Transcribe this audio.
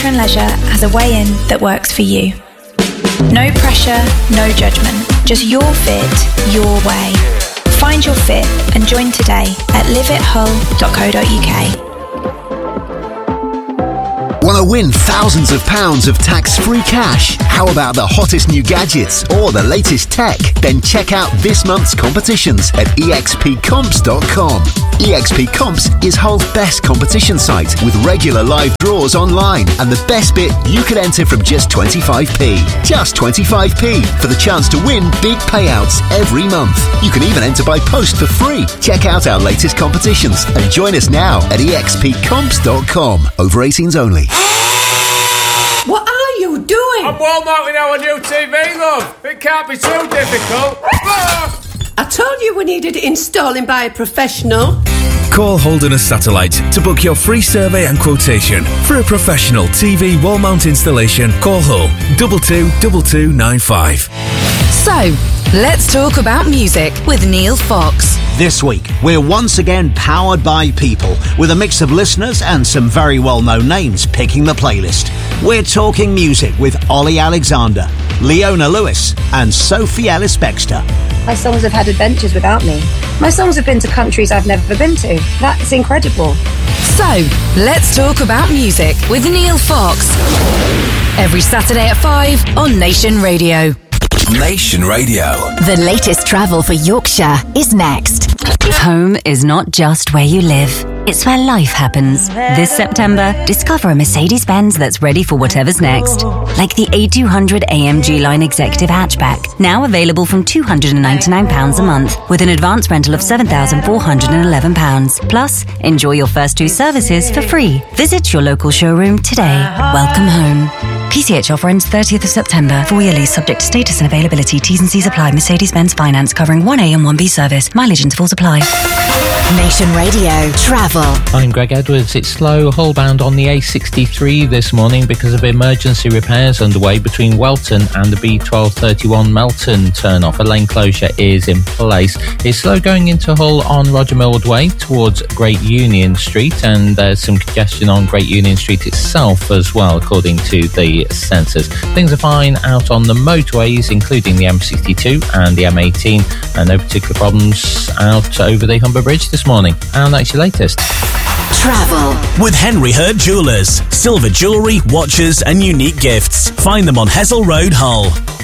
and Leisure has a way in that works for you. No pressure, no judgment. Just your fit, your way. Find your fit and join today at liveithull.co.uk. Want to win thousands of pounds of tax-free cash? How about the hottest new gadgets or the latest tech? Then check out this month's competitions at expcomps.com. EXP Comps is Hull's best competition site with regular live draws online, and the best bit, you could enter from just 25p. Just 25p for the chance to win big payouts every month. You can even enter by post for free. Check out our latest competitions and join us now at expcomps.com. Over 18s only. What are you doing? I'm wall mounting our new TV, love. It can't be too difficult. I told you we needed it installing by a professional. Call Holderness Satellite to book your free survey and quotation. For a professional TV wall mount installation, call Hull 222295. So, let's talk about music with Neil Fox. This week, we're once again powered by people, with a mix of listeners and some very well-known names picking the playlist. We're talking music with Ollie Alexander, Leona Lewis and Sophie Ellis-Bextor. My songs have had adventures without me. My songs have been to countries I've never been to. That's incredible. So, let's talk about music with Neil Fox. Every Saturday at 5 on Nation Radio. Nation Radio. The latest travel for Yorkshire is next. Home is not just where you live. It's where life happens. This September, discover a Mercedes-Benz that's ready for whatever's next. Like the A200 AMG Line Executive Hatchback, now available from £299 a month, with an advance rental of £7,411. Plus, enjoy your first 2 services for free. Visit your local showroom today. Welcome home. PCH offer ends 30th of September. 4-year lease subject to status and availability. T's and C's apply. Mercedes-Benz Finance covering 1A and 1B service. Mileage intervals apply. Nation Radio Travel. I'm Greg Edwards. It's slow Hull bound on the A63 this morning because of emergency repairs underway between Welton and the B1231 Melton turn-off. A lane closure is in place. It's slow going into Hull on Roger Millward Way towards Great Union Street, and there's some congestion on Great Union Street itself as well, according to the sensors. Things are fine out on the motorways, including the M62 and the M18, and no particular problems out over the Humber Bridge this morning. And that's your latest. Travel with Henry Hurt Jewellers. Silver jewellery, watches and unique gifts. Find them on Hessel Road, Hull.